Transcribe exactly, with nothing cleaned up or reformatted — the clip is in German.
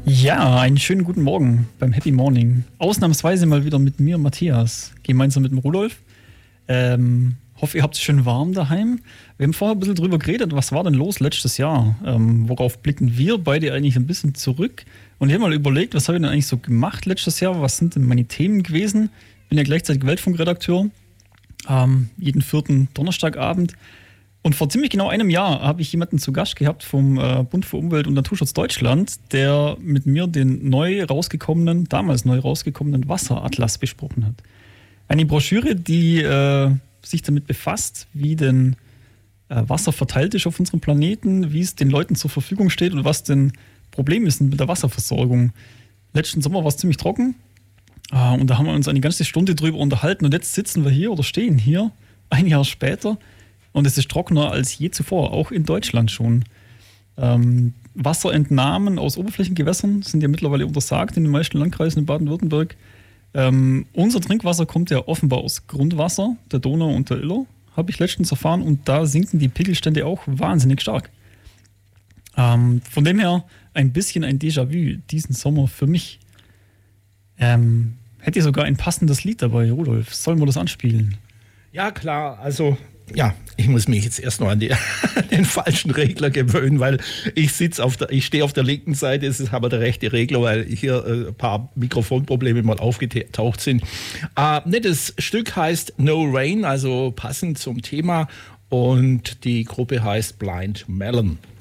Ja, einen schönen guten Morgen beim Happy Morning. Ausnahmsweise mal wieder mit mir, Matthias, gemeinsam mit dem Rudolf. Ähm, hoffe, ihr habt es schön warm daheim. Wir haben vorher ein bisschen drüber geredet, was war denn los letztes Jahr? Ähm, worauf blicken wir beide eigentlich ein bisschen zurück? Und ich habe mal überlegt, was habe ich denn eigentlich so gemacht letztes Jahr? Was sind denn meine Themen gewesen? Ich bin ja gleichzeitig Weltfunkredakteur, ähm, jeden vierten Donnerstagabend. Und vor ziemlich genau einem Jahr habe ich jemanden zu Gast gehabt vom äh, Bund für Umwelt und Naturschutz Deutschland, der mit mir den neu rausgekommenen, damals neu rausgekommenen Wasseratlas besprochen hat. Eine Broschüre, die äh, sich damit befasst, wie denn äh, Wasser verteilt ist auf unserem Planeten, wie es den Leuten zur Verfügung steht und was denn Problem ist mit der Wasserversorgung. Letzten Sommer war es ziemlich trocken äh, und da haben wir uns eine ganze Stunde drüber unterhalten und jetzt sitzen wir hier oder stehen hier, ein Jahr später. Und es ist trockener als je zuvor, auch in Deutschland schon. Ähm, Wasserentnahmen aus Oberflächengewässern sind ja mittlerweile untersagt in den meisten Landkreisen in Baden-Württemberg. Ähm, unser Trinkwasser kommt ja offenbar aus Grundwasser, der Donau und der Iller, habe ich letztens erfahren. Und da sinken die Pegelstände auch wahnsinnig stark. Ähm, von dem her ein bisschen ein Déjà-vu diesen Sommer für mich. Ähm, hätte ich sogar ein passendes Lied dabei, Rudolf. Sollen wir das anspielen? Ja, klar. Also ja, ich muss mich jetzt erst noch an, die, an den falschen Regler gewöhnen, weil ich sitze auf der, ich stehe auf der linken Seite, es ist aber der rechte Regler, weil hier äh, ein paar Mikrofonprobleme mal aufgetaucht sind. Äh, ne, das Stück heißt No Rain, also passend zum Thema, und die Gruppe heißt Blind Melon.